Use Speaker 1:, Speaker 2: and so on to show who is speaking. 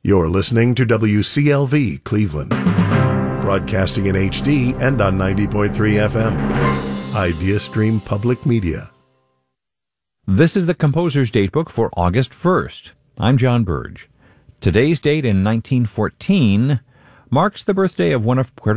Speaker 1: You're listening to WCLV Cleveland, broadcasting in HD and on 90.3 FM. Idea Stream Public Media.
Speaker 2: This is the Composer's Datebook for August 1st. I'm John Burge. Today's date in 1914 marks the birthday of one of Puerto